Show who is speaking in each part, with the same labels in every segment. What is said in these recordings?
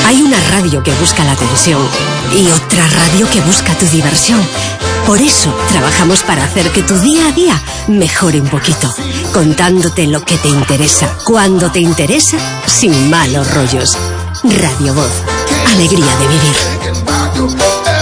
Speaker 1: Hay una radio que busca la atención y otra radio que busca tu diversión. Por eso trabajamos para hacer que tu día a día mejore un poquito, contándote lo que te interesa, cuando te interesa, sin malos rollos. Radio Voz, alegría de vivir.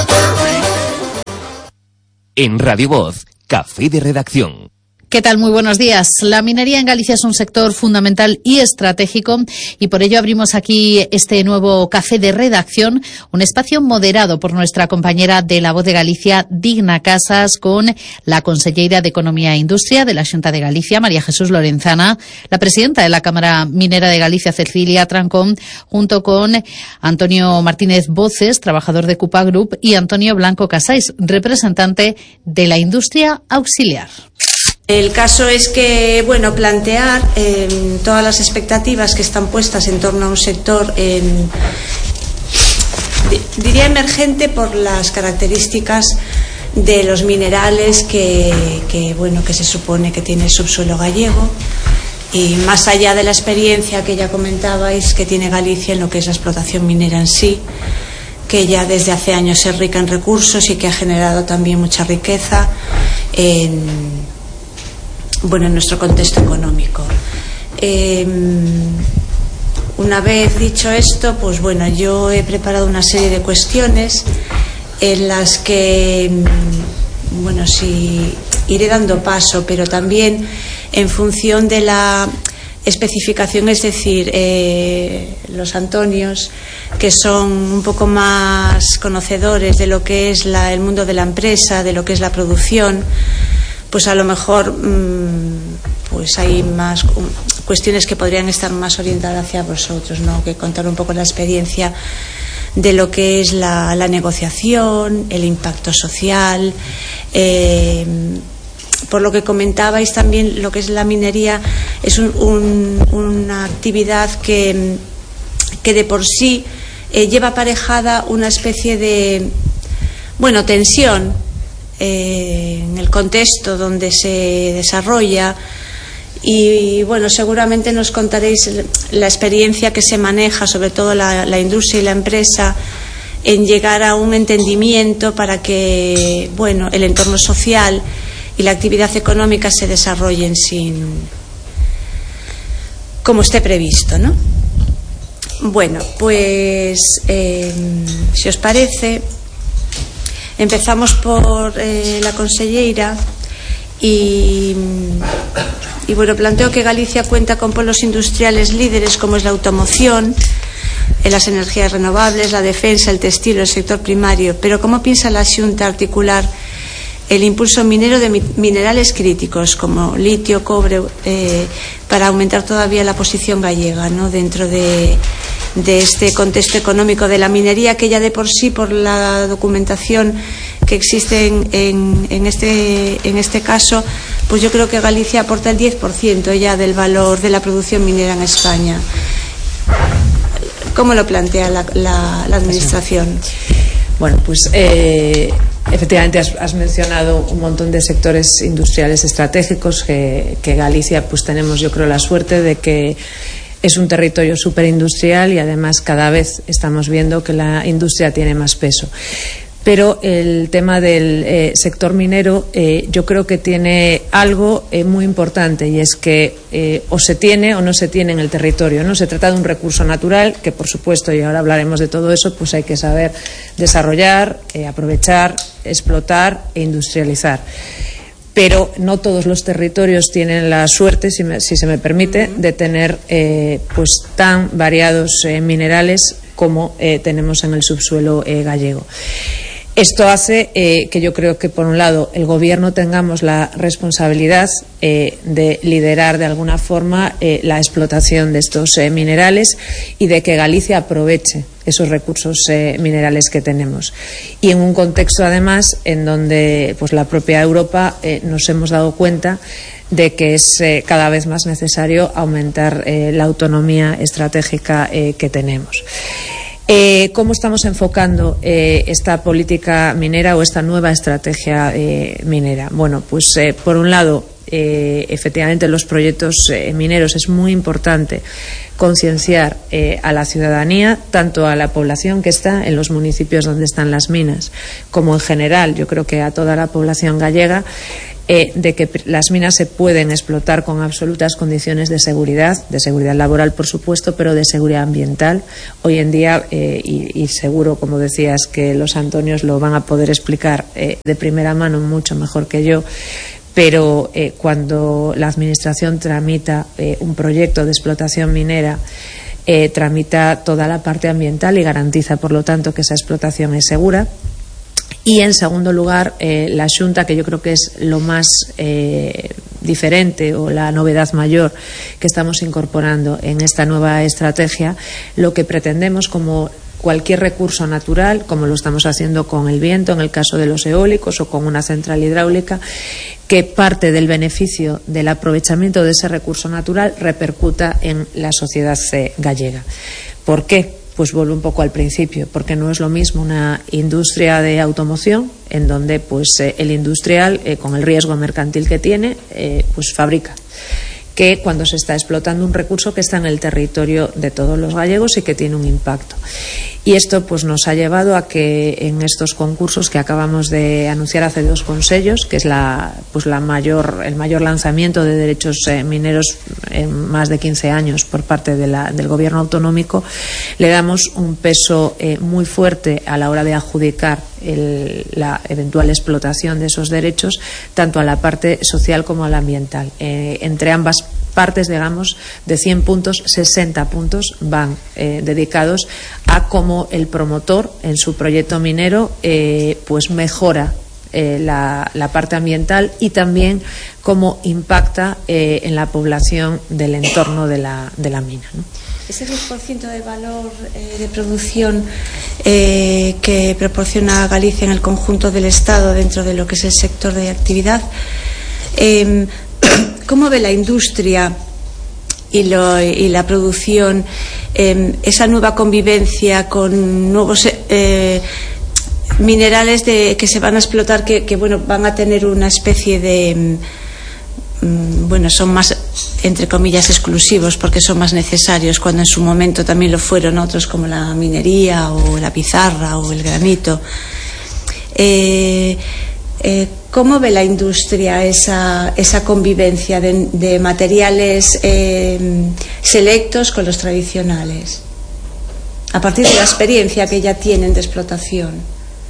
Speaker 2: En Radio Voz, Café de Redacción.
Speaker 3: ¿Qué tal? Muy buenos días. La minería en Galicia es un sector fundamental y estratégico y por ello abrimos aquí este nuevo Café de Redacción, un espacio moderado por nuestra compañera de La Voz de Galicia, Digna Casas, con la conselleira de Economía e Industria de la Xunta de Galicia, María Jesús Lorenzana, la presidenta de la Cámara Minera de Galicia, Cecilia Trancón, junto con Antonio Martínez Voces, trabajador de Cupa Group, y Antonio Blanco Casais, representante de la industria auxiliar.
Speaker 4: El caso es que, plantear todas las expectativas que están puestas en torno a un sector, diría emergente por las características de los minerales que se supone que tiene el subsuelo gallego, y más allá de la experiencia que ya comentabais que tiene Galicia en lo que es la explotación minera en sí, que ya desde hace años es rica en recursos y que ha generado también mucha riqueza en nuestro contexto económico. Una vez dicho esto, yo he preparado una serie de cuestiones en las que, sí, iré dando paso, pero también en función de la especificación, es decir, los Antonios, que son un poco más conocedores de lo que es el mundo de la empresa, de lo que es la producción, pues a lo mejor hay más cuestiones que podrían estar más orientadas hacia vosotros, ¿no? Que contar un poco la experiencia de lo que es la negociación, el impacto social. Por lo que comentabais también, lo que es la minería es una actividad que de por sí lleva aparejada una especie de tensión en el contexto donde se desarrolla, y seguramente nos contaréis la experiencia que se maneja, sobre todo la industria y la empresa, en llegar a un entendimiento para que el entorno social y la actividad económica se desarrollen como esté previsto, ¿no? Si os parece, empezamos por la conselleira y planteo que Galicia cuenta con polos industriales líderes como es la automoción, las energías renovables, la defensa, el textil, el sector primario, pero ¿cómo piensa la Xunta articular el impulso minero de minerales críticos como litio, cobre, para aumentar todavía la posición gallega, ¿no?, dentro de este contexto económico de la minería, que ya de por sí, por la documentación que existe en este caso, pues yo creo que Galicia aporta el 10% ya del valor de la producción minera en España? ¿Cómo lo plantea la Administración?
Speaker 5: Efectivamente has mencionado un montón de sectores industriales estratégicos que Galicia tenemos, yo creo, la suerte de que es un territorio súper industrial, y además cada vez estamos viendo que la industria tiene más peso. Pero el tema del sector minero yo creo que tiene algo muy importante, y es que o se tiene o no se tiene en el territorio, ¿no? Se trata de un recurso natural que, por supuesto, y ahora hablaremos de todo eso, pues hay que saber desarrollar, aprovechar, explotar e industrializar. Pero no todos los territorios tienen la suerte, si se me permite, de tener tan variados minerales como tenemos en el subsuelo gallego. Esto hace que yo creo que, por un lado, el Gobierno tengamos la responsabilidad de liderar de alguna forma la explotación de estos minerales, y de que Galicia aproveche esos recursos minerales que tenemos. Y en un contexto, además, en donde la propia Europa nos hemos dado cuenta de que es cada vez más necesario aumentar la autonomía estratégica que tenemos. ¿Cómo estamos enfocando esta política minera o esta nueva estrategia minera? Por un lado, efectivamente los proyectos mineros es muy importante concienciar a la ciudadanía, tanto a la población que está en los municipios donde están las minas, como en general, yo creo que a toda la población gallega, de que las minas se pueden explotar con absolutas condiciones de seguridad laboral, por supuesto, pero de seguridad ambiental. Hoy en día, y seguro, como decías, que los Antonios lo van a poder explicar de primera mano mucho mejor que yo, pero cuando la Administración tramita un proyecto de explotación minera, tramita toda la parte ambiental y garantiza, por lo tanto, que esa explotación es segura. Y, en segundo lugar, la Xunta, que yo creo que es lo más diferente o la novedad mayor que estamos incorporando en esta nueva estrategia, lo que pretendemos, como cualquier recurso natural, como lo estamos haciendo con el viento, en el caso de los eólicos, o con una central hidráulica, que parte del beneficio del aprovechamiento de ese recurso natural repercuta en la sociedad gallega. ¿Por qué? Pues vuelvo un poco al principio, porque no es lo mismo una industria de automoción en donde pues el industrial, con el riesgo mercantil que tiene, pues fabrica, que cuando se está explotando un recurso que está en el territorio de todos los gallegos y que tiene un impacto. Y esto pues nos ha llevado a que en estos concursos que acabamos de anunciar hace 2 consellos, que es el mayor lanzamiento de derechos mineros en más de 15 años por parte del gobierno autonómico, le damos un peso muy fuerte a la hora de adjudicar la eventual explotación de esos derechos, tanto a la parte social como a la ambiental. Entre ambas partes, digamos, de 100 puntos, 60 puntos van dedicados a cómo el promotor en su proyecto minero pues mejora la parte ambiental y también cómo impacta en la población del entorno de la mina, ¿no?
Speaker 4: Ese 10% de valor de producción que proporciona Galicia en el conjunto del Estado dentro de lo que es el sector de actividad, ¿cómo ve la industria y la producción esa nueva convivencia con nuevos minerales que se van a explotar, que bueno, van a tener una especie de son más, entre comillas, exclusivos porque son más necesarios, cuando en su momento también lo fueron otros como la minería o la pizarra o el granito? ¿Cómo ve la industria esa convivencia de materiales selectos con los tradicionales, a partir de la experiencia que ya tienen de explotación?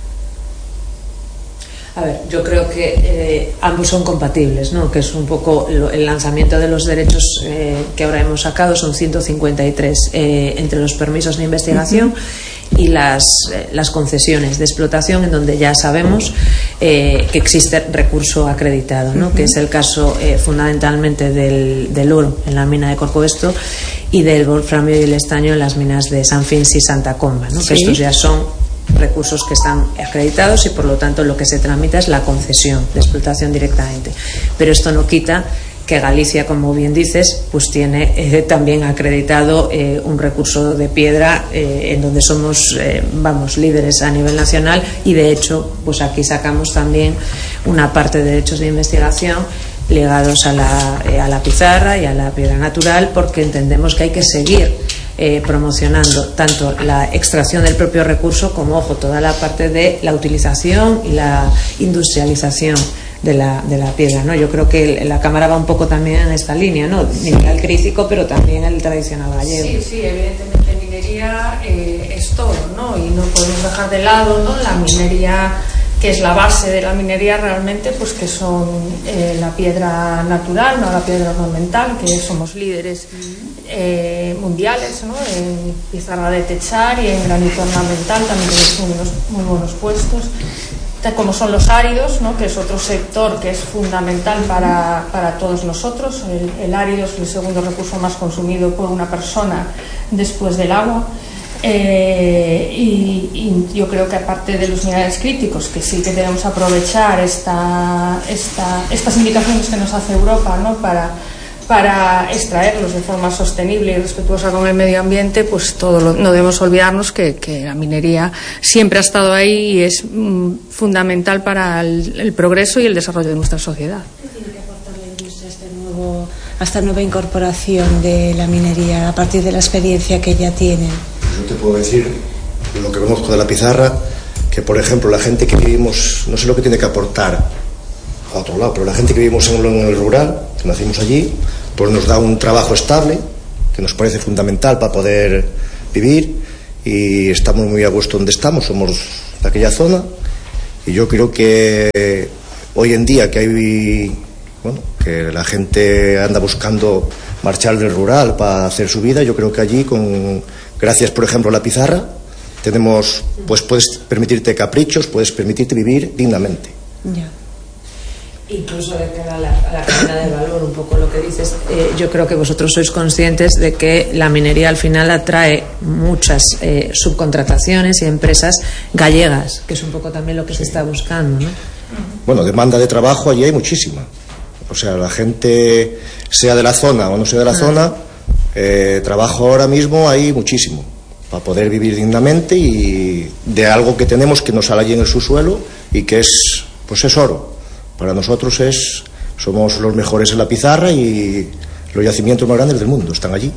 Speaker 5: A ver, yo creo que ambos son compatibles, ¿no? Que es un poco el lanzamiento de los derechos que ahora hemos sacado, son 153 entre los permisos de investigación y las concesiones de explotación, en donde ya sabemos que existe recurso acreditado, ¿no? Que es el caso fundamentalmente del oro en la mina de Corcovesto y del wolframio y el estaño en las minas de San Fins y Santa Comba, ¿no? Sí. Que estos ya son recursos que están acreditados y por lo tanto lo que se tramita es la concesión de explotación directamente. Pero esto no quita que Galicia, como bien dices, pues tiene también acreditado un recurso de piedra en donde somos líderes a nivel nacional, y de hecho pues aquí sacamos también una parte de derechos de investigación ligados a la pizarra y a la piedra natural, porque entendemos que hay que seguir promocionando tanto la extracción del propio recurso como, ojo, toda la parte de la utilización y la industrialización de la piedra, ¿no? Yo creo que la Cámara va un poco también en esta línea, ¿no? Mineral crítico, pero también el tradicional gallego.
Speaker 6: Sí, evidentemente minería es todo, ¿no? Y no podemos dejar de lado, ¿no?, la minería, que es la base de la minería realmente, pues que son la piedra natural, no la piedra ornamental, que somos líderes mundiales, ¿no?, en pizarra de techar y en granito ornamental también tenemos muy buenos puestos, como son los áridos, ¿no?, que es otro sector que es fundamental para todos nosotros. El árido es el segundo recurso más consumido por una persona después del agua. Y yo creo que, aparte de los minerales críticos, que sí que debemos aprovechar estas indicaciones que nos hace Europa, ¿no?, para extraerlos de forma sostenible y respetuosa con el medio ambiente, pues no debemos olvidarnos que la minería siempre ha estado ahí y es fundamental para el progreso y el desarrollo de nuestra sociedad.
Speaker 4: ¿Qué tiene que aportar la industria a esta nueva incorporación de la minería a partir de la experiencia que ya tienen?
Speaker 7: Yo te puedo decir lo que conozco de la pizarra, que por ejemplo la gente que vivimos, no sé lo que tiene que aportar a otro lado, pero la gente que vivimos en el rural, que nacimos allí, pues nos da un trabajo estable que nos parece fundamental para poder vivir, y estamos muy a gusto donde estamos, somos de aquella zona, y yo creo que hoy en día que hay, bueno, que la gente anda buscando marchar del rural para hacer su vida, yo creo que allí, gracias por ejemplo a la pizarra, tenemos, pues puedes permitirte caprichos, puedes permitirte vivir dignamente.
Speaker 4: Ya.
Speaker 5: Incluso de cara a la cadena de valor, un poco lo que dices, yo creo que vosotros sois conscientes de que la minería al final atrae muchas subcontrataciones y empresas gallegas, que es un poco también lo que se está buscando, ¿no?
Speaker 7: Bueno, demanda de trabajo allí hay muchísima. O sea, la gente, sea de la zona o no sea de la zona, trabajo ahora mismo hay muchísimo para poder vivir dignamente y de algo que tenemos que nos sale allí en el subsuelo y que es, pues es oro. Para nosotros somos los mejores en la pizarra y los yacimientos más grandes del mundo están allí.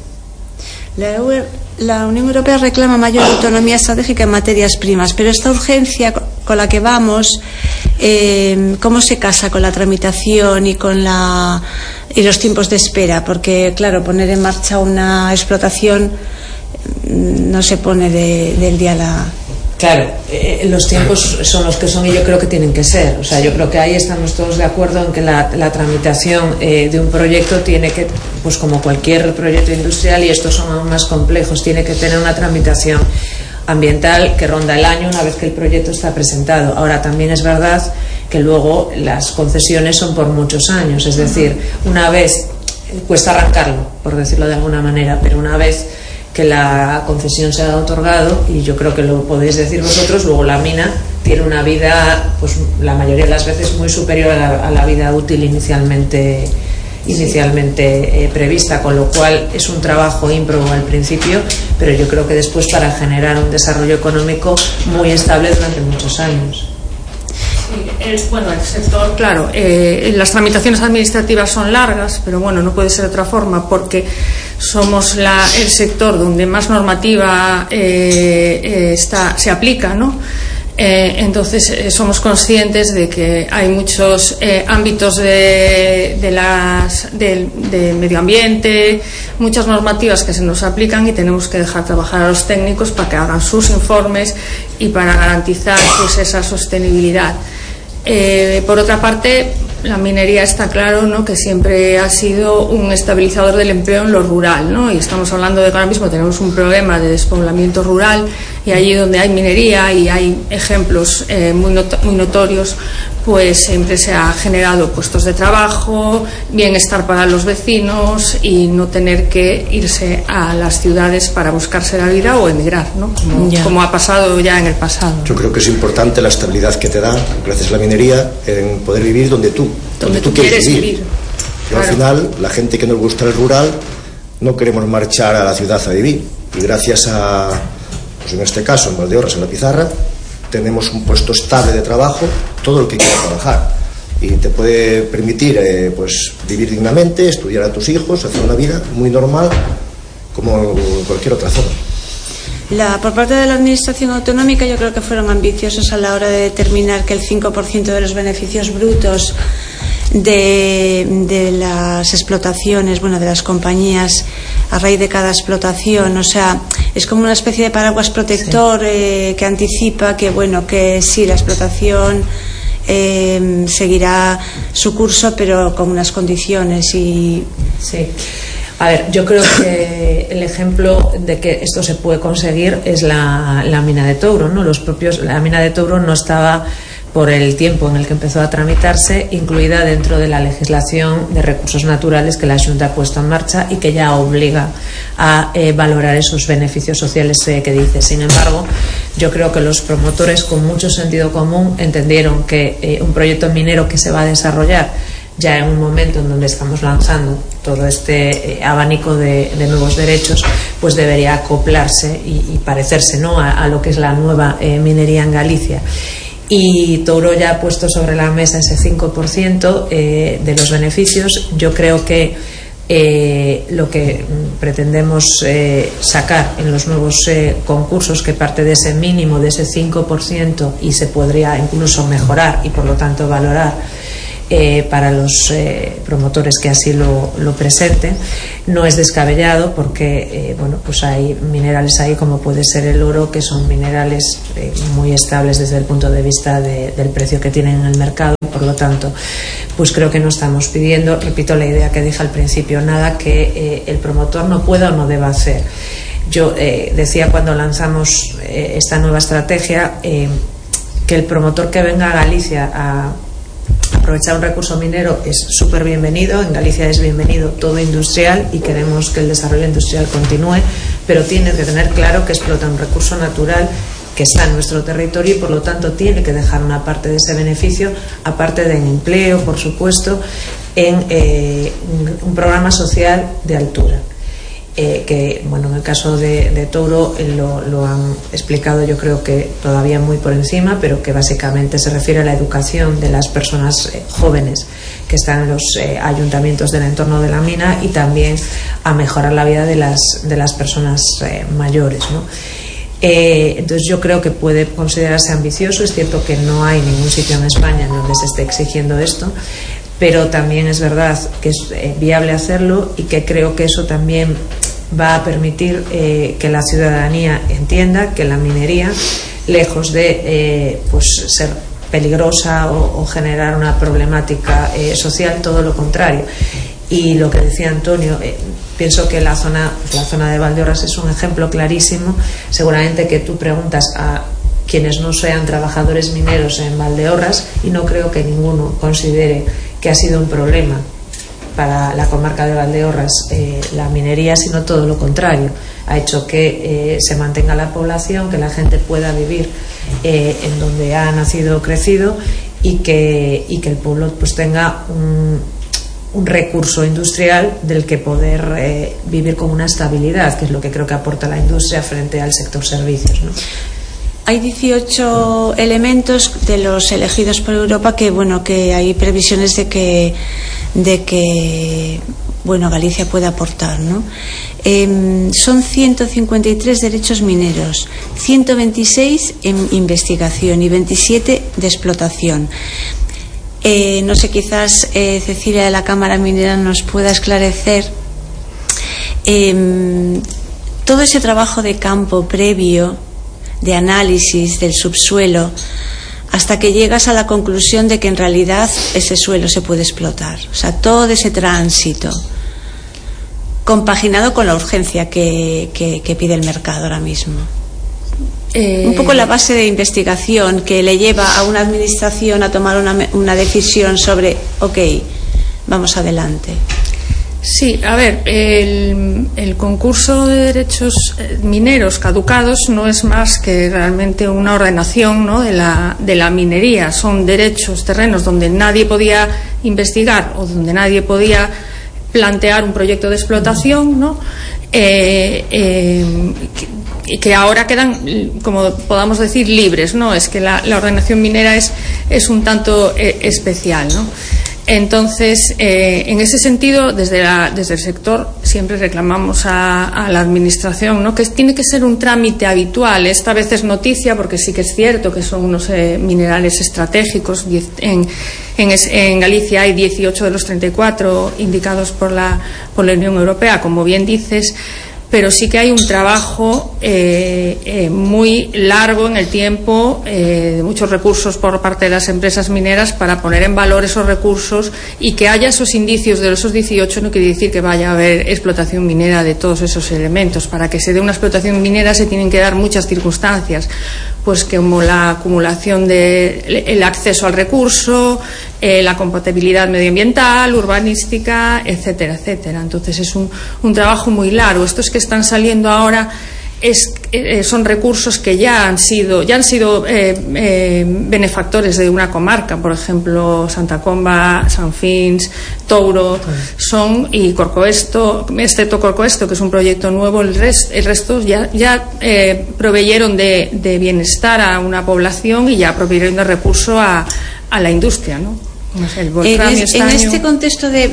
Speaker 4: La Unión Europea reclama mayor autonomía estratégica en materias primas, pero esta urgencia con la que vamos, ¿cómo se casa con la tramitación y con los tiempos de espera? Porque, claro, poner en marcha una explotación no se pone del día a la...
Speaker 5: Claro, los tiempos son los que son y yo creo que tienen que ser. O sea, yo creo que ahí estamos todos de acuerdo en que la tramitación de un proyecto tiene que, pues como cualquier proyecto industrial, y estos son aún más complejos, tiene que tener una tramitación ambiental que ronda el año una vez que el proyecto está presentado. Ahora, también es verdad que luego las concesiones son por muchos años, es decir, una vez, cuesta arrancarlo, por decirlo de alguna manera, pero una vez que la concesión se ha otorgado, y yo creo que lo podéis decir vosotros, luego la mina tiene una vida, pues la mayoría de las veces muy superior a la vida útil inicialmente prevista, con lo cual es un trabajo ímprobo al principio, pero yo creo que después para generar un desarrollo económico muy estable durante muchos años.
Speaker 6: Bueno, el sector, claro, las tramitaciones administrativas son largas, pero bueno, no puede ser de otra forma, porque somos el sector donde más normativa se aplica, ¿no? Entonces somos conscientes de que hay muchos ámbitos de medio ambiente, muchas normativas que se nos aplican, y tenemos que dejar trabajar a los técnicos para que hagan sus informes y para garantizar pues esa sostenibilidad. Por otra parte, la minería está claro, ¿no?, que siempre ha sido un estabilizador del empleo en lo rural, ¿no? Y estamos hablando de que ahora mismo tenemos un problema de despoblamiento rural, y allí donde hay minería y hay ejemplos muy notorios, pues siempre se ha generado puestos de trabajo, bienestar para los vecinos y no tener que irse a las ciudades para buscarse la vida o emigrar, ¿no? Como ha pasado ya en el pasado.
Speaker 7: Yo creo que es importante la estabilidad que te da, gracias a la minería, en poder vivir donde tú quieres vivir. Claro. Al final, la gente que nos gusta el rural, no queremos marchar a la ciudad a vivir, y gracias a, pues en este caso, en Valdeorras, en la pizarra, tenemos un puesto estable de trabajo, todo el que quiera trabajar, y te puede permitir pues vivir dignamente, estudiar a tus hijos, hacer una vida muy normal como en cualquier otra zona.
Speaker 4: Por parte de la Administración Autonómica, yo creo que fueron ambiciosos a la hora de determinar que el 5% de los beneficios brutos de las explotaciones, bueno, de las compañías a raíz de cada explotación, o sea, es como una especie de paraguas protector, que anticipa que, bueno, que sí, la explotación seguirá su curso, pero con unas condiciones. Y
Speaker 5: sí. A ver, yo creo que el ejemplo de que esto se puede conseguir es la mina de Touro, ¿no? La mina de Touro no estaba, por el tiempo en el que empezó a tramitarse, incluida dentro de la legislación de recursos naturales que la Xunta ha puesto en marcha y que ya obliga a valorar esos beneficios sociales que dice. Sin embargo, yo creo que los promotores, con mucho sentido común, entendieron que un proyecto minero que se va a desarrollar ya en un momento en donde estamos lanzando todo este abanico de nuevos derechos, pues debería acoplarse y parecerse, ¿no?, a lo que es la nueva minería en Galicia. Y Touro ya ha puesto sobre la mesa ese 5% de los beneficios. Yo creo que Lo que pretendemos sacar en los nuevos concursos, que parte de ese mínimo, de ese 5%, y se podría incluso mejorar y por lo tanto valorar para los promotores que así lo presenten, no es descabellado, porque bueno, pues hay minerales ahí como puede ser el oro, que son minerales muy estables desde el punto de vista del precio que tienen en el mercado. Por lo tanto, pues creo que no estamos pidiendo, repito la idea que dije al principio, nada que el promotor no pueda o no deba hacer. Yo decía cuando lanzamos esta nueva estrategia que el promotor que venga a Galicia a aprovechar un recurso minero es súper bienvenido. En Galicia es bienvenido todo industrial y queremos que el desarrollo industrial continúe, pero tiene que tener claro que explota un recurso natural que está en nuestro territorio y por lo tanto tiene que dejar una parte de ese beneficio, aparte de en empleo, por supuesto, en un programa social de altura. Que bueno, en el caso de Touro lo han explicado, yo creo que todavía muy por encima, pero que básicamente se refiere a la educación de las personas jóvenes que están en los ayuntamientos del entorno de la mina, y también a mejorar la vida de las personas mayores, ¿no? Entonces yo creo que puede considerarse ambicioso. Es cierto que no hay ningún sitio en España en donde se esté exigiendo esto, pero también es verdad que es viable hacerlo, y que creo que eso también va a permitir que la ciudadanía entienda que la minería, lejos de pues ser peligrosa o generar una problemática social, todo lo contrario. Y lo que decía Antonio, pienso que la zona de Valdeorras es un ejemplo clarísimo. Seguramente que tú preguntas a quienes no sean trabajadores mineros en Valdeorras y no creo que ninguno considere que ha sido un problema para la comarca de Valdeorras la minería, sino todo lo contrario. Ha hecho que se mantenga la población, que la gente pueda vivir en donde ha nacido o crecido, y que el pueblo pues tenga un recurso industrial del que poder vivir con una estabilidad, que es lo que creo que aporta la industria frente al sector servicios, ¿no?
Speaker 4: Hay 18 elementos de los elegidos por Europa que hay previsiones de que Galicia puede aportar, ¿no? Son 153 derechos mineros, 126 en investigación y 27 de explotación. No sé, quizás Cecilia de la Cámara Minera nos pueda esclarecer todo ese trabajo de campo previo, de análisis del subsuelo, hasta que llegas a la conclusión de que en realidad ese suelo se puede explotar. O sea, todo ese tránsito compaginado con la urgencia que pide el mercado ahora mismo. Un poco la base de investigación que le lleva a una administración a tomar una decisión sobre, ok, vamos adelante.
Speaker 6: Sí, a ver, el concurso de derechos mineros caducados no es más que realmente una ordenación, ¿no?, de la minería. Son derechos, terrenos donde nadie podía investigar o donde nadie podía plantear un proyecto de explotación, ¿no? Que ahora quedan, como podamos decir, libres, ¿no? Es que la ordenación minera es un tanto especial, ¿no? Entonces, en ese sentido, desde el sector siempre reclamamos a la administración, ¿no?, que tiene que ser un trámite habitual. Esta vez es noticia porque sí que es cierto que son unos minerales estratégicos. En Galicia hay 18 de los 34 indicados por la Unión Europea, como bien dices, pero sí que hay un trabajo muy largo en el tiempo, de muchos recursos por parte de las empresas mineras para poner en valor esos recursos, y que haya esos indicios de esos 18 no quiere decir que vaya a haber explotación minera de todos esos elementos. Para que se dé una explotación minera se tienen que dar muchas circunstancias, pues como la acumulación el acceso al recurso, la compatibilidad medioambiental, urbanística, etcétera, etcétera. Entonces es un trabajo muy largo. Estos que están saliendo ahora son recursos que ya han sido benefactores de una comarca, por ejemplo Santa Comba, San Fins, Touro, y Corcoesto, excepto Corcoesto, que es un proyecto nuevo. El resto ya proveyeron de bienestar a una población y ya proveyeron de recurso a la industria, ¿no? No sé, el wolframio,
Speaker 4: en este contexto de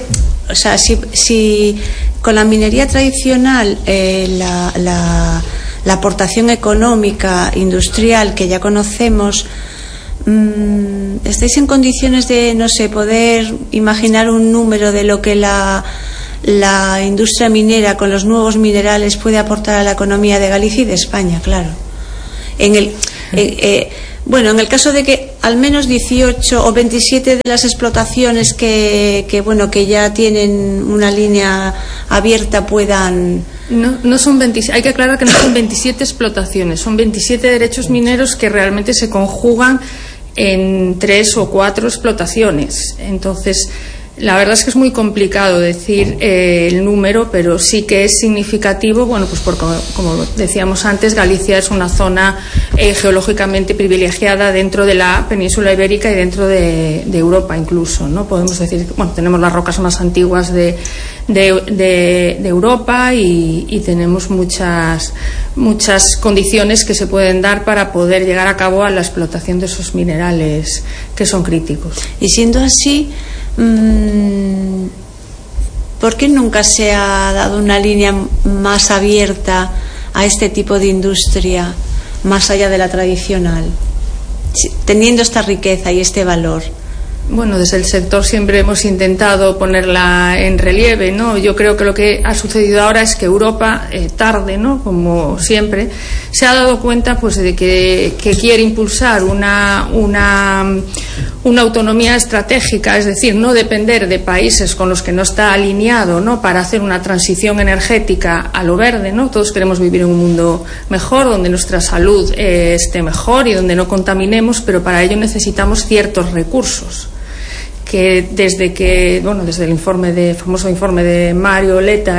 Speaker 4: o sea, si con la minería tradicional la aportación económica industrial que ya conocemos, ¿estáis en condiciones de, no sé, poder imaginar un número de lo que la industria minera con los nuevos minerales puede aportar a la economía de Galicia y de España? Claro. En el caso de que al menos 18 o 27 de las explotaciones que ya tienen una línea abierta puedan...
Speaker 6: No son 27, hay que aclarar que no son 27 explotaciones, son 27 derechos mineros que realmente se conjugan en 3 o 4 explotaciones. Entonces, la verdad es que es muy complicado decir el número, pero sí que es significativo, bueno, pues porque, como decíamos antes, Galicia es una zona geológicamente privilegiada dentro de la península ibérica y dentro de Europa incluso, ¿no? Podemos decir, bueno, tenemos las rocas más antiguas de Europa y tenemos muchas condiciones que se pueden dar para poder llegar a cabo a la explotación de esos minerales que son críticos.
Speaker 4: Y siendo así, ¿por qué nunca se ha dado una línea más abierta a este tipo de industria, más allá de la tradicional, teniendo esta riqueza y este valor?
Speaker 6: Bueno, desde el sector siempre hemos intentado ponerla en relieve, ¿no? Yo creo que lo que ha sucedido ahora es que Europa, tarde, ¿no? Como siempre, se ha dado cuenta, pues, de que quiere impulsar una autonomía estratégica, es decir, no depender de países con los que no está alineado, ¿no? Para hacer una transición energética a lo verde, ¿no? Todos queremos vivir en un mundo mejor, donde nuestra salud esté mejor y donde no contaminemos, pero para ello necesitamos ciertos recursos. Que desde el famoso informe de Mario Letta,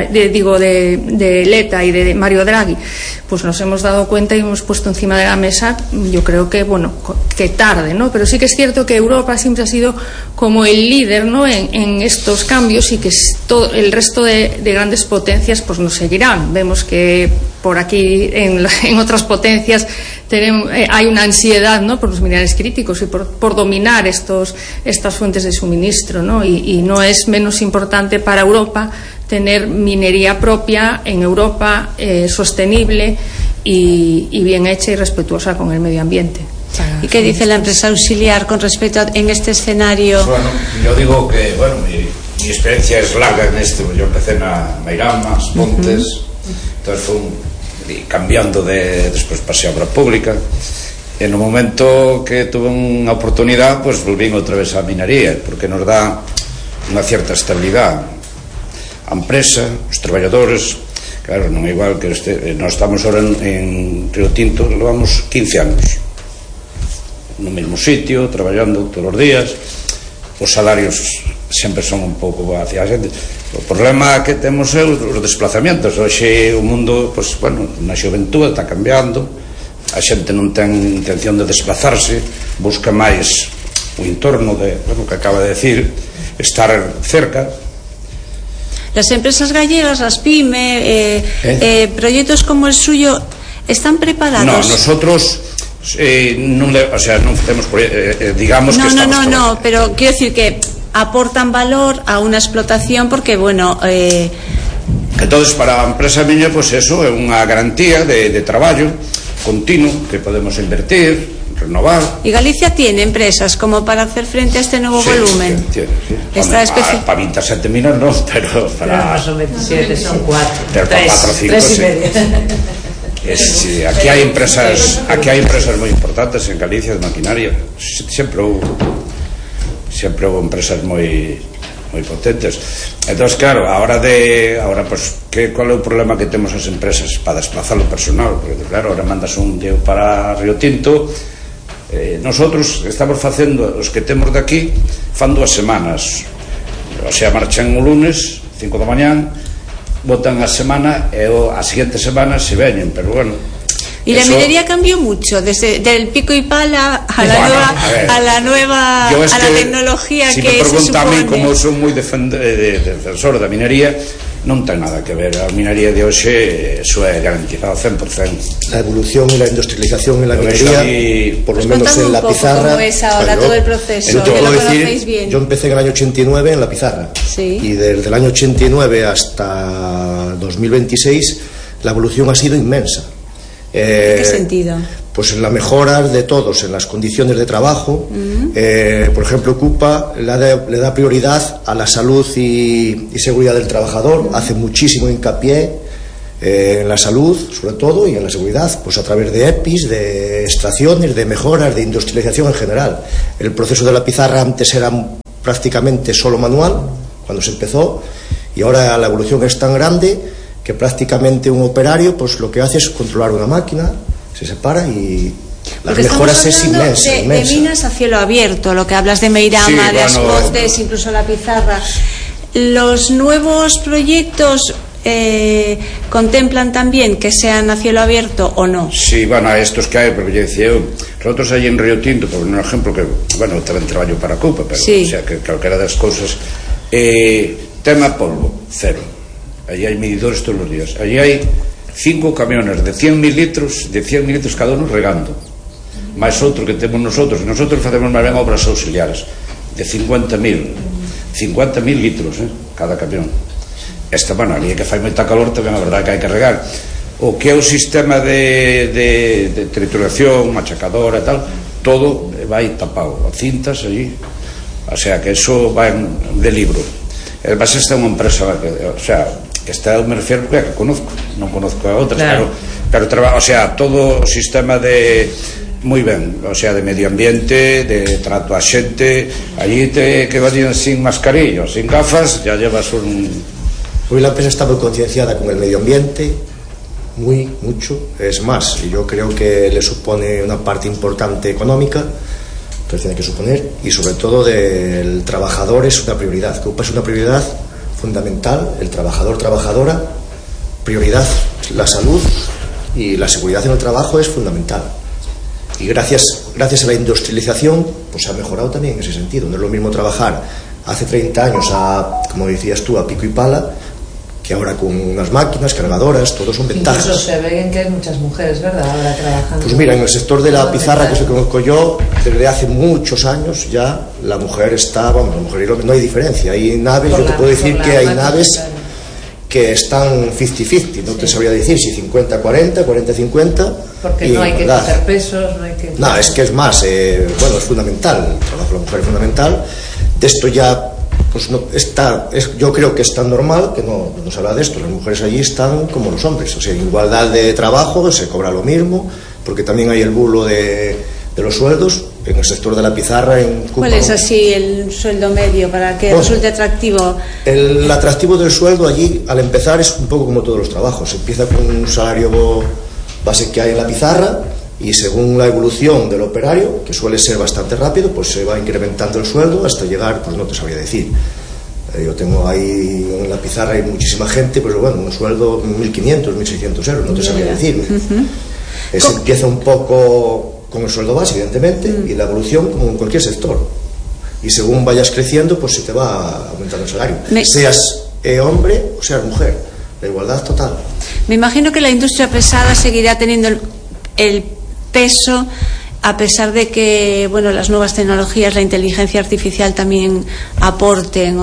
Speaker 6: de Letta y de Mario Draghi, pues nos hemos dado cuenta y hemos puesto encima de la mesa, yo creo que tarde, ¿no? Pero sí que es cierto que Europa siempre ha sido como el líder, ¿no? en estos cambios, y que el resto de grandes potencias pues nos seguirán. Vemos que por aquí en otras potencias hay una ansiedad, ¿no? Por los minerales críticos y por dominar estas fuentes de suministro, ¿no? Y no es menos importante para Europa tener minería propia en Europa, sostenible y bien hecha y respetuosa con el medio ambiente.
Speaker 4: ¿Y qué dice la empresa auxiliar con respecto en este escenario?
Speaker 8: Bueno, yo digo que mi experiencia es larga en esto. Yo empecé en Mairamas, Montes, entonces fue cambiando despois pasé a obra pública, e no momento que tuve unha oportunidade, pues volvín outra vez á minería, porque nos dá unha certa estabilidade a empresa, os traballadores. Claro, non é igual que nós estamos ahora en Río Tinto, levamos 15 anos no mesmo sitio, traballando todos os días, os salarios sempre son un pouco hacia a xente. O problema que temos é os desplazamentos. Hoxe o mundo, pues, na xuventude está cambiando, a xente non ten intención de desplazarse, busca máis o entorno de, que acaba de decir, estar cerca.
Speaker 4: Las empresas gallegas, las PYME, proyectos como el suyo, ¿están preparados?
Speaker 8: No, nosotros non temos, digamos que estamos...
Speaker 4: No, pero quiero decir que aportan valor a una explotación porque,
Speaker 8: Entonces, para a empresa miña, pues eso é unha garantía de traballo continuo que podemos invertir, renovar.
Speaker 4: ¿Y Galicia tiene empresas como para hacer frente a este nuevo volumen?
Speaker 8: Sí.
Speaker 4: Está
Speaker 8: para 27 minas no, pero para...
Speaker 5: Pero son 27, son 4.
Speaker 8: Pero para 4 o 5, sí. Aquí hai empresas moi importantes en Galicia de maquinaria. Sempre houve empresas moi potentes. Entonces, claro, ahora pues, ¿cuál é o problema que temos as empresas para desplazar o personal? Porque, claro, ahora mandas un tío para Río Tinto. Nosotros estamos facendo, os que temos de aquí, fan 2 semanas. O sea, marchan o lunes, 5 da mañán, botan a semana e a siguiente semana se veñen, pero bueno.
Speaker 4: Y la minería cambió mucho desde del pico y pala a la nueva tecnología
Speaker 8: si
Speaker 4: que
Speaker 8: me pregunta
Speaker 4: se supone.
Speaker 8: a mí, como son moi defensor da minería, non ten nada que ver. A minería de hoxe eso é garantizado 100%.
Speaker 7: La evolución y la industrialización en la minería, por lo menos en la pizarra.
Speaker 4: ¿Cómo es ahora todo el proceso?
Speaker 7: Yo te puedo decir, yo empecé en el año 89 en la pizarra, y desde el año 89 hasta 2026 la evolución ha sido inmensa.
Speaker 4: ¿En qué sentido?
Speaker 7: Pues en la mejora de todos, en las condiciones de trabajo. Por ejemplo, CUPA le da prioridad a la salud y seguridad del trabajador, hace muchísimo hincapié en la salud, sobre todo, y en la seguridad, pues a través de EPIs, de extracciones, de mejoras, de industrialización en general. El proceso de la pizarra antes era prácticamente solo manual, cuando se empezó, y ahora la evolución es tan grande que prácticamente un operario pues lo que hace es controlar una máquina, se separa y las mejoras es inmensa.
Speaker 4: De minas a cielo abierto, lo que hablas de Meirama, de Ascotes, incluso la pizarra. ¿Los nuevos proyectos contemplan también que sean a cielo abierto o no?
Speaker 8: Sí, bueno, a estos que hai, porque yo decía, nosotros allí en Río Tinto, por un ejemplo que, bueno, tamén traballo para CUPA, pero, o sea, que calquera das cousas, tema polvo, cero. Allí hai medidores todos os días. Allí hai 5 camiones de 100.000 litros, cada uno regando, máis outro que temos nosotros facemos máis ben obras auxiliares de 50.000 litros, cada camión. Bueno, ali é que fai moita calor tamén, a verdade que hai que regar. O que é o sistema de trituración, machacadora e tal, todo vai tapado, cintas allí, o sea que eso vai de libro. Mas esta é unha empresa, o sea, esta me refiero porque é que conozco, non conozco a outras, pero o sea, todo o sistema de moi ben, o sea, de medio ambiente, de trato a xente, allí que vayan sin mascarilla, sin gafas, ya llevas un...
Speaker 7: Hoy la empresa está muy concienciada con el medio ambiente, mucho, es más, y yo creo que le supone una parte importante económica, que tiene que suponer, y sobre todo del trabajador es una prioridad, que es una prioridad fundamental, el trabajadora, prioridad, la salud y la seguridad en el trabajo es fundamental. Y gracias a la industrialización, pues ha mejorado también en ese sentido. No es lo mismo trabajar hace 30 años como decías tú, a pico y pala, que ahora con unas máquinas, cargadoras, todo son ventajas.
Speaker 5: Incluso se ven que hay muchas mujeres, ¿verdad?, ahora trabajando.
Speaker 7: Pues mira, en el sector de la pizarra, que es el que conozco yo, desde hace muchos años ya, la mujer está, vamos, la mujer y el hombre, no hay diferencia. Hay naves, yo te puedo decir que hay naves que están 50-50, no te sabría decir si 50-40, 40-50.
Speaker 5: Porque no hay que coger pesos, no hay que...
Speaker 7: No, es que es más, bueno, es fundamental, el trabajo de la mujer es fundamental. De esto ya... pues no, yo creo que es tan normal que no se habla de esto. Las mujeres allí están como los hombres, o sea, en igualdad de trabajo, se cobra lo mismo, porque también hay el bulo de los sueldos en el sector de la pizarra.
Speaker 4: ¿Cuál es así el sueldo medio para que resulte atractivo?
Speaker 7: El atractivo del sueldo allí, al empezar, es un poco como todos los trabajos. Se empieza con un salario base que hay en la pizarra, y según la evolución del operario, que suele ser bastante rápido, pues se va incrementando el sueldo hasta llegar, pues no te sabría decir. Yo tengo ahí en la pizarra hay muchísima gente, pues bueno, un sueldo 1.500, 1.600 euros, no te sabría decir. Se empieza un poco con el sueldo base, evidentemente, y la evolución como en cualquier sector. Y según vayas creciendo, pues se te va aumentando el salario. Seas hombre o seas mujer, la igualdad total.
Speaker 4: Me imagino que la industria pesada seguirá teniendo el peso, a pesar de que, bueno, las nuevas tecnologías, la inteligencia artificial también aporten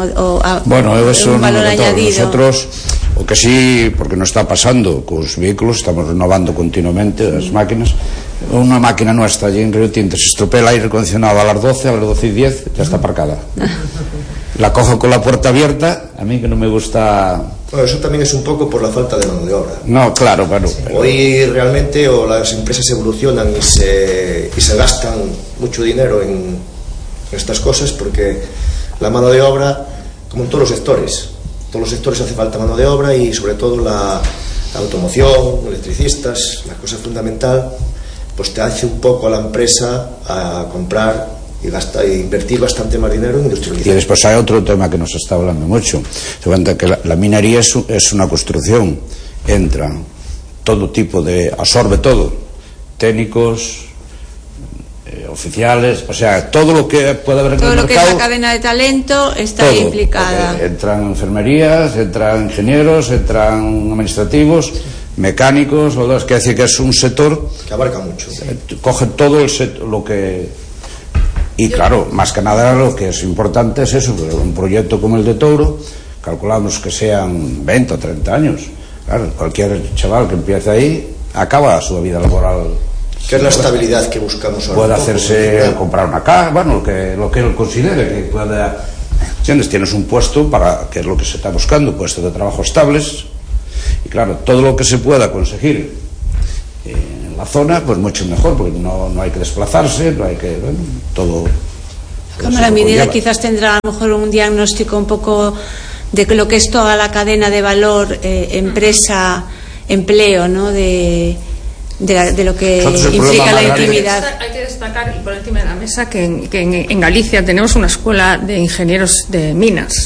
Speaker 4: un valor añadido.
Speaker 8: Nosotros, o que sí, porque nos está pasando con los vehículos, estamos renovando continuamente las máquinas. Una máquina nuestra allí en Río Tinto se estropea el aire acondicionado a las 12:10 ya está aparcada. La cojo con la puerta abierta, a mí que no me gusta...
Speaker 7: Bueno, eso también es un poco por la falta de mano de obra.
Speaker 8: No, claro.
Speaker 7: Hoy realmente las empresas evolucionan y se gastan mucho dinero en estas cosas, porque la mano de obra, como en todos los sectores hace falta mano de obra, y sobre todo la automoción, electricistas, la cosa fundamental, pues te hace un poco a la empresa a comprar y invertir bastante más dinero en industrialización.
Speaker 8: Y después hay otro tema que nos está hablando mucho. Se cuenta que la minería es una construcción, entra todo tipo de, absorbe todo, técnicos, oficiales, o sea, todo lo que pueda haber en
Speaker 4: todo
Speaker 8: el
Speaker 4: lo
Speaker 8: mercado,
Speaker 4: que es la cadena de talento está
Speaker 8: todo,
Speaker 4: implicada.
Speaker 8: Entran enfermerías, entran ingenieros, entran administrativos, mecánicos, o dos, que decir que es un sector
Speaker 7: que abarca mucho.
Speaker 8: Coge todo el sector, lo que... Y claro, más que nada lo que es importante es eso, un proyecto como el de Touro, calculamos que sean 20 o 30 años. Claro, cualquier chaval que empiece ahí acaba su vida laboral.
Speaker 7: ¿Qué es la estabilidad que buscamos ahora?
Speaker 8: Puede hacerse, comprar una casa, bueno, lo que él considere que pueda. ¿Entiendes? Tienes un puesto para, que es lo que se está buscando, puestos de trabajo estables, y claro, todo lo que se pueda conseguir en la zona, pues mucho mejor, porque no hay que desplazarse, no hay que, bueno, todo.
Speaker 4: Como la minera quizás tendrá a lo mejor un diagnóstico un poco de lo que es toda la cadena de valor, empresa, empleo, ¿no? De lo que implica la intimidad.
Speaker 6: Hay que destacar, y por encima de la mesa, que en Galicia tenemos una escuela de ingenieros de minas,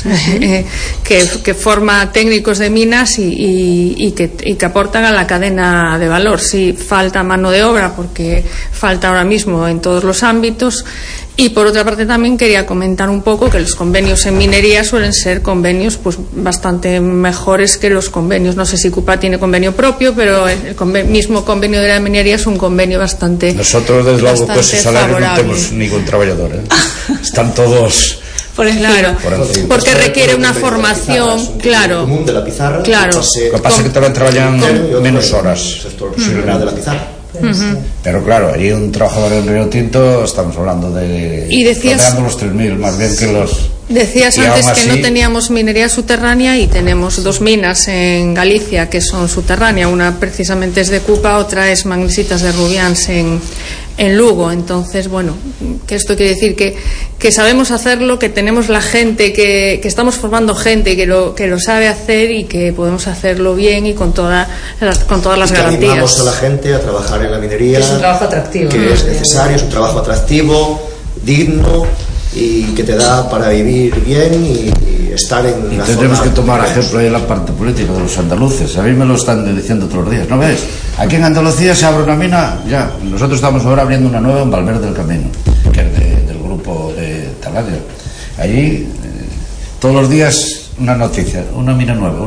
Speaker 6: que forma técnicos de minas y que aportan a la cadena de valor. Sí, falta mano de obra, porque falta ahora mismo en todos los ámbitos. Y por otra parte también quería comentar un poco que los convenios en minería suelen ser convenios pues bastante mejores que los convenios. No sé si CUPA tiene convenio propio, pero el mismo convenio de la minería es un convenio bastante favorable.
Speaker 8: Nosotros desde luego pues el salario no tenemos ningún trabajador, Están todos
Speaker 6: claro, porque requiere una formación, claro,
Speaker 7: común de la pizarra,
Speaker 6: claro.
Speaker 8: Lo que pasa es que también trabajan menos horas.
Speaker 7: Sector de la pizarra.
Speaker 8: Pero claro, allí un trabajador en Río Tinto estamos hablando de los 3.000, más bien que los...
Speaker 6: Decías antes que no teníamos minería subterránea, y tenemos 2 minas en Galicia que son subterráneas, una precisamente es de Cupa, otra es Magnesitas de Rubians en Lugo. Entonces, bueno, que esto quiere decir que sabemos hacerlo, que tenemos la gente, que estamos formando gente que lo sabe hacer, y que podemos hacerlo bien y con todas las garantías.
Speaker 7: Animamos a la gente a trabajar en la minería,
Speaker 5: es un trabajo atractivo,
Speaker 7: que es necesario, es un trabajo atractivo, digno, y que te da para vivir bien y estar en la zona.
Speaker 8: Tendremos que tomar ejemplo ahí en la parte política de los andaluces. A mí me lo están diciendo todos los días, ¿no ves? Aquí en Andalucía se abre una mina, ya. Nosotros estamos ahora abriendo una nueva en Valverde del Camino, que es del grupo de Taladia. Allí todos los días una noticia, una mina nueva.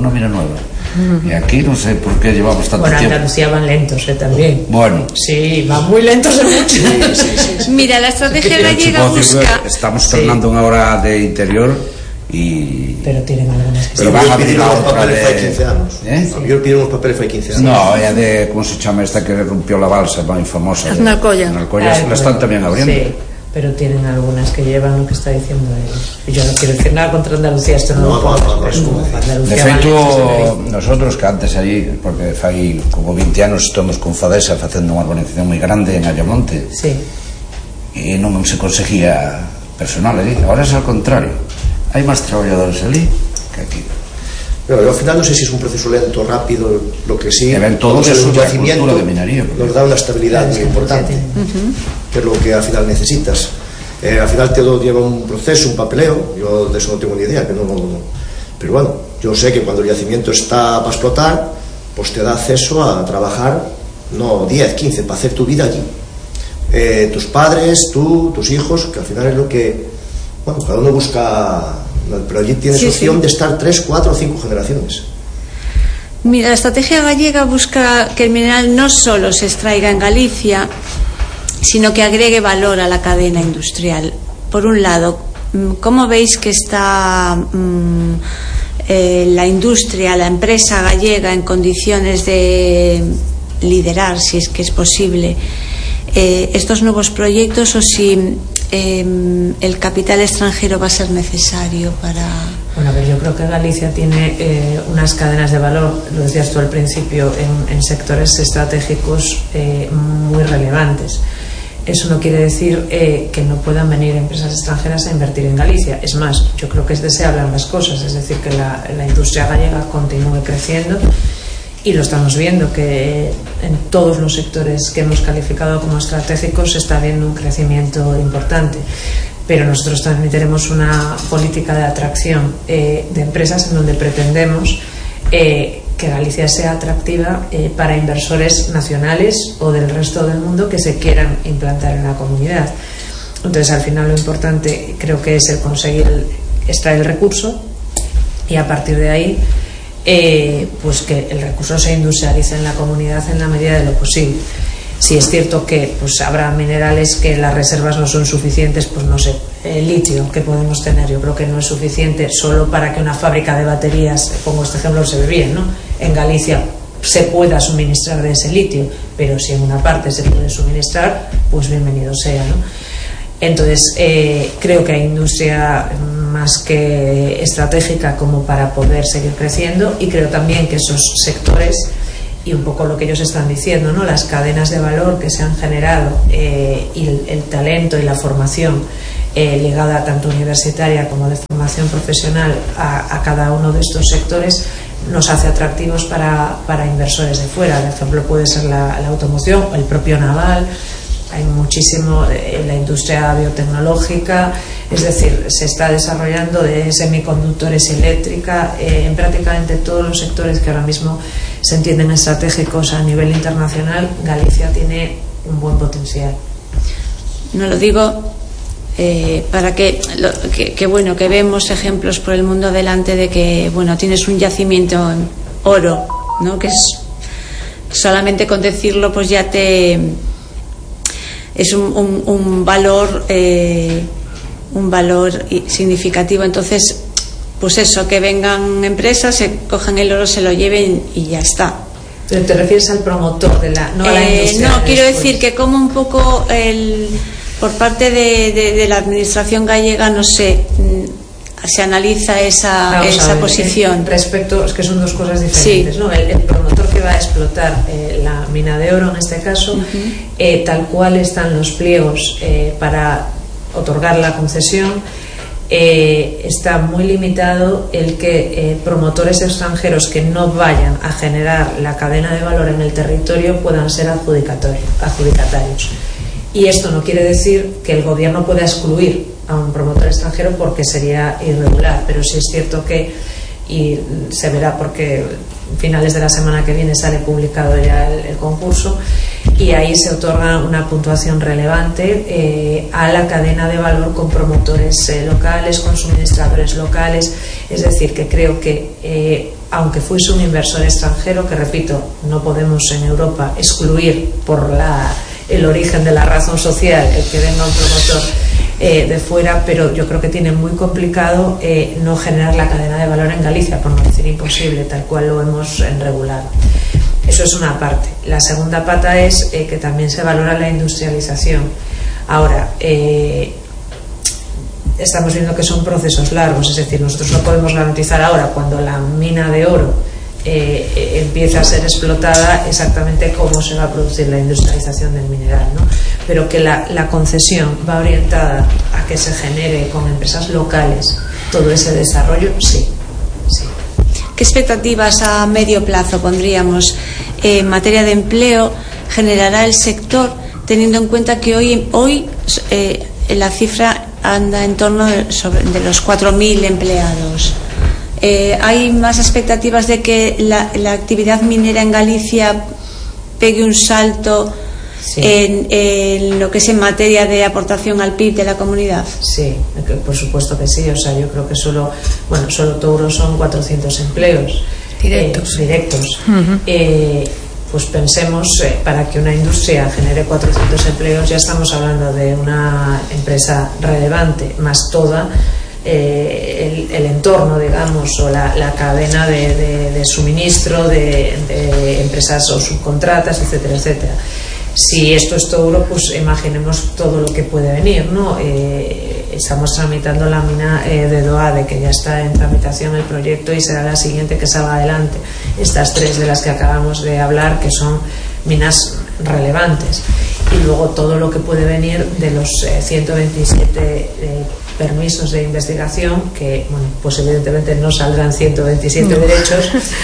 Speaker 8: Y aquí no sé por qué llevamos tanto tiempo.
Speaker 5: Bueno, Andalucía van lentos, también.
Speaker 8: Bueno.
Speaker 5: Sí, van muy lentos en mucho.
Speaker 4: Sí. Mira, la estrategia gallega busca...
Speaker 8: Estamos terminando una hora de interior y...
Speaker 5: Pero tienen algunas que...
Speaker 7: Pero van a pedir unos papeles hace 15 años. Yo pidieron unos papeles hace 15 años.
Speaker 8: No, ella de... ¿Cómo se llama esta que rompió la balsa, muy famosa?
Speaker 6: Aznalcóllar.
Speaker 8: La están también abriendo.
Speaker 5: Sí. Pero tienen algunas que llevan lo que está diciendo él. Yo no quiero decir nada contra Andalucía, esto no
Speaker 8: de feito, nosotros que antes allí, porque fai como 20 anos estamos con Fadesa facendo unha organización moi grande en Ayamonte,
Speaker 5: sí.
Speaker 8: E non se conseguía personal allí. Ahora es al contrario, hai máis traballadores allí que aquí.
Speaker 7: Pero al final no sé si es un proceso lento, rápido, lo que sí.
Speaker 8: Todo es un yacimiento de minería,
Speaker 7: nos da una estabilidad muy importante, que es lo que al final necesitas. Al final todo lleva un proceso, un papeleo. Yo de eso no tengo ni idea, pero bueno, yo sé que cuando el yacimiento está para explotar, pues te da acceso a trabajar, no 10, 15, para hacer tu vida allí. Tus padres, tú, tus hijos, que al final es lo que, bueno, cada uno busca. Pero allí tienes opción de estar 3, 4 o 5 generaciones.
Speaker 4: Mira, la estrategia gallega busca que el mineral no solo se extraiga en Galicia, sino que agregue valor a la cadena industrial. Por un lado, ¿cómo veis que está la industria, la empresa gallega en condiciones de liderar, si es que es posible, estos nuevos proyectos, o si el capital extranjero va a ser necesario para...
Speaker 5: Bueno, a ver, yo creo que Galicia tiene unas cadenas de valor, lo decías tú al principio, en sectores estratégicos muy relevantes. Eso no quiere decir que no puedan venir empresas extranjeras a invertir en Galicia. Es más, yo creo que es deseable ambas cosas, es decir, que la industria gallega continúe creciendo, y lo estamos viendo, que en todos los sectores que hemos calificado como estratégicos se está viendo un crecimiento importante. Pero nosotros también tenemos una política de atracción de empresas en donde pretendemos que Galicia sea atractiva para inversores nacionales o del resto del mundo que se quieran implantar en la comunidad. Entonces, al final, lo importante creo que es el conseguir extraer el recurso y a partir de ahí pues que el recurso se industrialice en la comunidad en la medida de lo posible. Si es cierto que pues habrá minerales que las reservas no son suficientes, pues no sé, el litio que podemos tener, yo creo que no es suficiente solo para que una fábrica de baterías, pongo este ejemplo, se ve bien, ¿no? En Galicia se pueda suministrar de ese litio, pero si en una parte se puede suministrar, pues bienvenido sea, ¿no? Entonces, creo que hay industria más que estratégica como para poder seguir creciendo, y creo también que esos sectores, y un poco lo que ellos están diciendo, ¿no? Las cadenas de valor que se han generado y el talento y la formación ligada tanto universitaria como de formación profesional a cada uno de estos sectores nos hace atractivos para inversores de fuera. Por ejemplo, puede ser la automoción, el propio naval. Hay muchísimo en la industria biotecnológica, es decir, se está desarrollando de semiconductores, eléctrica, en prácticamente todos los sectores que ahora mismo se entienden estratégicos a nivel internacional. Galicia tiene un buen potencial.
Speaker 4: No lo digo para que bueno, que vemos ejemplos por el mundo adelante de que, bueno, tienes un yacimiento en oro, ¿no? Que es solamente con decirlo pues ya es un valor significativo. Entonces, pues eso, que vengan empresas, se cojan el oro, se lo lleven y ya está.
Speaker 5: ¿Pero te refieres al promotor de la, no a la industria?
Speaker 4: No, quiero decir que como un poco por parte de la administración gallega, no sé, se analiza esa posición.
Speaker 5: Respecto, es que son dos cosas diferentes, sí, ¿no? El promotor que va a explotar la mina de oro, en este caso, tal cual están los pliegos para otorgar la concesión, está muy limitado el que promotores extranjeros que no vayan a generar la cadena de valor en el territorio puedan ser adjudicatarios. Y esto no quiere decir que el gobierno pueda excluir a un promotor extranjero, porque sería irregular, pero sí es cierto que, y se verá porque finales de la semana que viene sale publicado ya el concurso, y ahí se otorga una puntuación relevante a la cadena de valor con promotores locales, con suministradores locales. Es decir, que creo que aunque fuese un inversor extranjero, que repito, no podemos en Europa excluir por el origen de la razón social el que venga un promotor de fuera, pero yo creo que tiene muy complicado no generar la cadena de valor en Galicia, por no decir imposible, tal cual lo hemos regulado. Eso es una parte. La segunda pata es que también se valora la industrialización. Ahora, estamos viendo que son procesos largos, es decir, nosotros no podemos garantizar ahora, cuando la mina de oro empieza a ser explotada, exactamente cómo se va a producir la industrialización del mineral, ¿no? Pero que la concesión va orientada a que se genere con empresas locales todo ese desarrollo, sí.
Speaker 4: ¿Qué expectativas a medio plazo pondríamos en materia de empleo generará el sector, teniendo en cuenta que hoy la cifra anda en torno de los 4.000 empleados? ¿Hay más expectativas de que la actividad minera en Galicia pegue un salto, sí, en lo que es en materia de aportación al PIB de la comunidad?
Speaker 5: Sí, por supuesto que sí. O sea, yo creo que solo Touro son 400 empleos directos. Pues pensemos, para que una industria genere 400 empleos ya estamos hablando de una empresa relevante, más toda el entorno, digamos, o la cadena de suministro de empresas o subcontratas, etcétera, etcétera. Si esto es Touro, pues imaginemos todo lo que puede venir, ¿no? Estamos tramitando la mina de Doade, que ya está en tramitación el proyecto y será la siguiente que salga adelante. Estas tres de las que acabamos de hablar, que son minas relevantes. Y luego todo lo que puede venir de los 127 permisos de investigación, que, bueno, pues evidentemente no saldrán 127 derechos,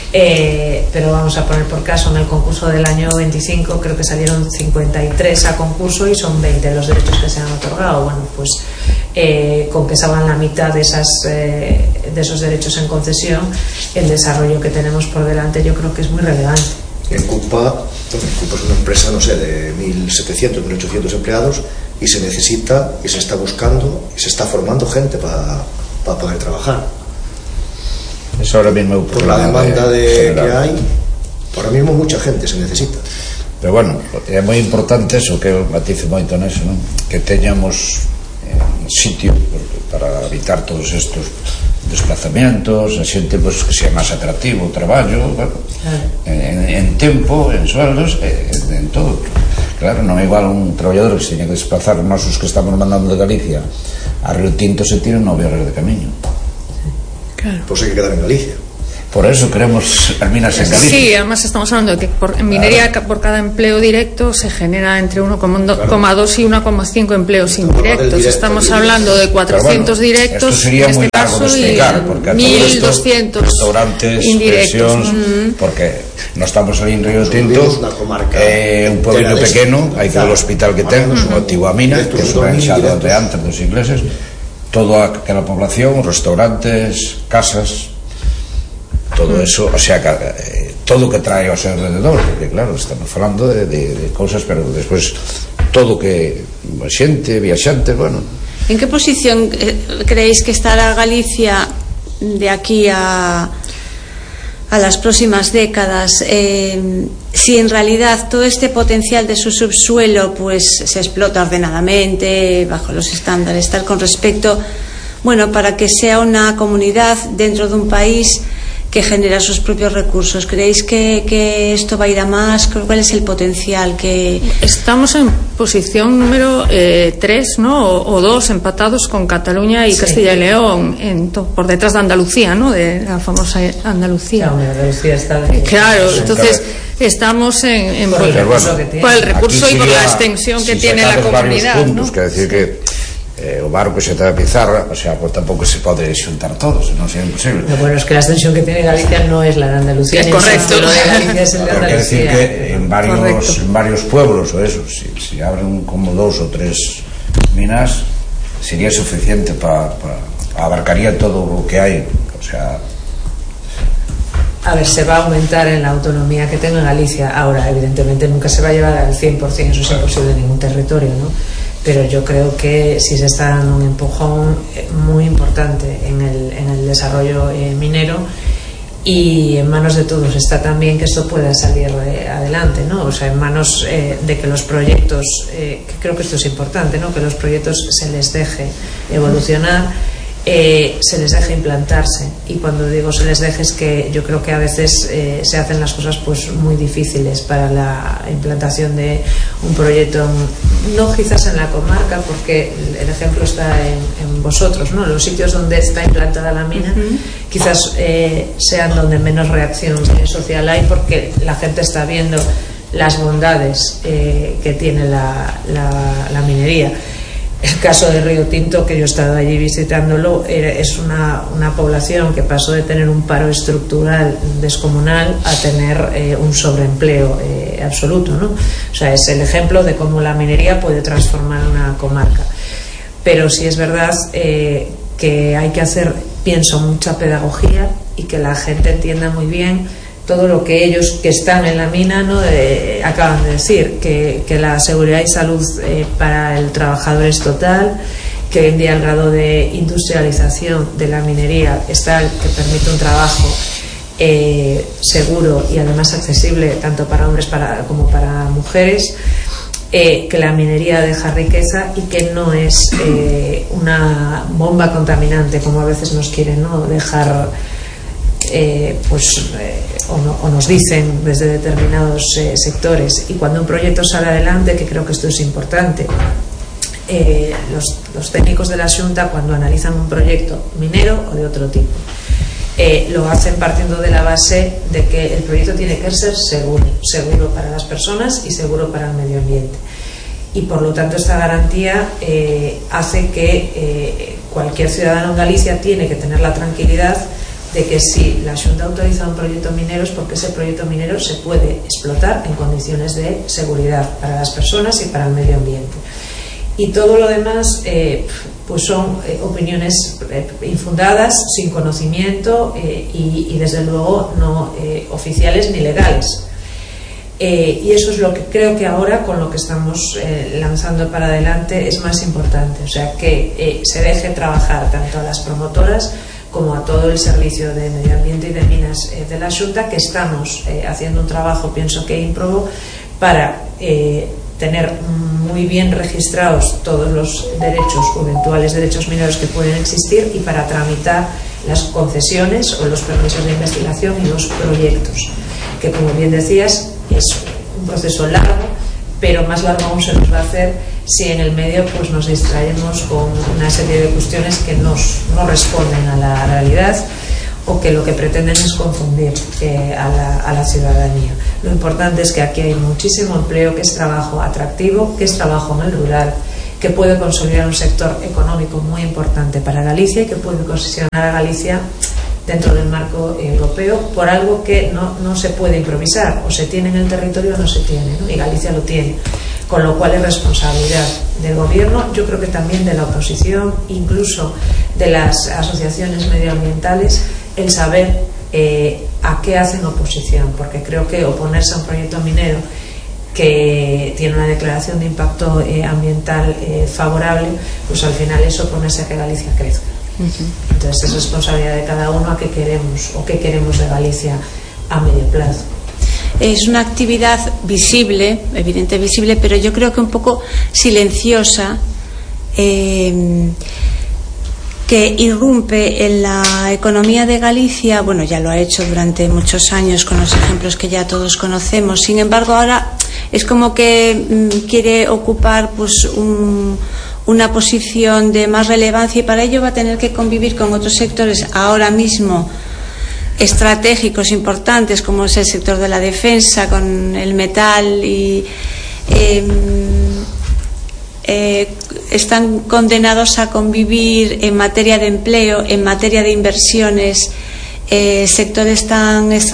Speaker 5: Pero vamos a poner por caso, en el concurso del año 25 creo que salieron 53 a concurso y son 20 los derechos que se han otorgado. Bueno, pues con que salgan la mitad de esos derechos en concesión, el desarrollo que tenemos por delante yo creo que es muy relevante.
Speaker 7: En CUPA es una empresa, no sé, de 1.700, 1.800 empleados, y se necesita, y se está buscando, y se está formando gente para poder trabajar.
Speaker 8: Eso ahora mismo
Speaker 7: por la demanda que hay, ahora mismo mucha gente se necesita.
Speaker 8: Pero bueno, é moi importante eso, que eu matice moito neso, non? Que teñamos sitio para evitar todos estos desplazamientos, a xente pues, que sea máis atractivo o traballo, bueno, en tempo, en sueldos, en todo. Claro, non é igual un traballador que se teña que desplazar, nosos que estamos mandando de Galicia a Río Tinto, se tiran 9 horas de camiño.
Speaker 7: Claro. Pues hay que quedar en Galicia.
Speaker 8: Por eso queremos las minas en Galicia.
Speaker 6: Sí, además estamos hablando de que en minería por cada empleo directo se genera entre 1,2 y 1,5 empleos indirectos. Estamos hablando de 400 directos en este caso y 1.200
Speaker 8: restaurantes, indirectos. Porque no estamos ahí en Río Tinto, un pueblo pequeño, hay que ver el hospital que tenemos, una antigua mina, que es organizado de antes dos ingleses, toda aquella población, restaurantes, casas, todo eso, o sea, todo que trae ao seu alrededor, porque claro, estamos falando de cousas, pero despois todo que xente, viaxantes, bueno.
Speaker 4: En que posición creéis que estará Galicia de aquí a las próximas décadas, si en realidad todo este potencial de su subsuelo pues se explota ordenadamente, bajo los estándares, tal, con respecto, bueno, para que sea una comunidad dentro de un país que genera sus propios recursos? ¿Creéis que esto va a ir a más? ¿Cuál es el potencial que...?
Speaker 6: Estamos en posición número 3, ¿no? O 2, empatados con Cataluña y Castilla y León, por detrás de Andalucía, ¿no? De la famosa Andalucía.
Speaker 5: No, Andalucía está
Speaker 6: claro, entonces estamos por el recurso y por la extensión que tiene la comunidad,
Speaker 8: puntos, ¿no? Que decir que o barco que se trae a pizarra, o sea, pues tampoco se pode xuntar todos, non sería imposible.
Speaker 5: Lo bueno es que la extensión que tiene Galicia no es la de Andalucía,
Speaker 6: es correcto.
Speaker 5: Lo de Galicia es el de Andalucía.
Speaker 8: Quiere decir que en varios pueblos, o eso, si abren como 2 o 3 minas, sería suficiente abarcaría todo lo que hay, o sea...
Speaker 5: A ver, se va a aumentar en la autonomía que tenga Galicia. Ahora, evidentemente, nunca se va a llevar al 100%, eso es imposible en ningún territorio, ¿no? Pero yo creo que sí se está dando un empujón muy importante en el desarrollo minero, y en manos de todos está también que esto pueda salir adelante, ¿no? O sea, en manos de que los proyectos, que creo que esto es importante, ¿no? Que los proyectos se les deje evolucionar, se les deje implantarse. Y cuando digo se les deje, es que yo creo que a veces se hacen las cosas pues muy difíciles para la implantación de un proyecto, no quizás en la comarca, porque el ejemplo está en vosotros, ¿no? Los sitios donde está implantada la mina quizás sean donde menos reacción social hay, porque la gente está viendo las bondades que tiene la minería. El caso de Río Tinto, que yo he estado allí visitándolo, es una población que pasó de tener un paro estructural descomunal a tener un sobreempleo absoluto, ¿no? O sea, es el ejemplo de cómo la minería puede transformar una comarca. Pero sí es verdad que hay que hacer, pienso, mucha pedagogía, y que la gente entienda muy bien todo lo que ellos que están en la mina, ¿no? Acaban de decir, que la seguridad y salud para el trabajador es total, que hoy en día el grado de industrialización de la minería es tal que permite un trabajo seguro y además accesible tanto para hombres como para mujeres, que la minería deja riqueza y que no es una bomba contaminante como a veces nos quieren, ¿no? Dejar o nos dicen desde determinados sectores. Y cuando un proyecto sale adelante, que creo que esto es importante, los técnicos de la Xunta, cuando analizan un proyecto minero o de otro tipo, lo hacen partiendo de la base de que el proyecto tiene que ser seguro para las personas y seguro para el medio ambiente, y por lo tanto esta garantía hace que cualquier ciudadano en Galicia tiene que tener la tranquilidad de que si la Xunta autoriza un proyecto minero es porque ese proyecto minero se puede explotar en condiciones de seguridad para las personas y para el medio ambiente. Y todo lo demás pues son opiniones infundadas, sin conocimiento y desde luego no oficiales ni legales. Y eso es lo que creo que ahora, con lo que estamos lanzando para adelante, es más importante. O sea, que se deje trabajar tanto a las promotoras como a todo el servicio de medio ambiente y de minas de la Xunta, que estamos haciendo un trabajo, pienso que ímprobo, para tener muy bien registrados todos los derechos o eventuales derechos mineros que pueden existir, y para tramitar las concesiones o los permisos de investigación y los proyectos, que, como bien decías, es un proceso largo, pero más largo aún se nos va a hacer si en el medio pues nos distraemos con una serie de cuestiones que no responden a la realidad, o que lo que pretenden es confundir a la ciudadanía. Lo importante es que aquí hay muchísimo empleo, que es trabajo atractivo, que es trabajo en el rural, que puede consolidar un sector económico muy importante para Galicia y que puede posicionar a Galicia dentro del marco europeo por algo que no se puede improvisar, o se tiene en el territorio o no se tiene, ¿no? Y Galicia lo tiene, con lo cual es responsabilidad del gobierno, yo creo que también de la oposición, incluso de las asociaciones medioambientales, el saber a qué hacen oposición, porque creo que oponerse a un proyecto minero que tiene una declaración de impacto ambiental favorable, pues al final es oponerse a que Galicia crezca. Entonces es responsabilidad de cada uno a qué queremos o qué queremos de Galicia a medio plazo.
Speaker 4: Es una actividad visible, evidente visible, pero yo creo que un poco silenciosa, que irrumpe en la economía de Galicia. Bueno, ya lo ha hecho durante muchos años con los ejemplos que ya todos conocemos. Sin embargo, ahora es como que quiere ocupar pues una posición de más relevancia, y para ello va a tener que convivir con otros sectores ahora mismo estratégicos importantes, como es el sector de la defensa, con el metal, y están condenados a convivir en materia de empleo, en materia de inversiones, sectores tan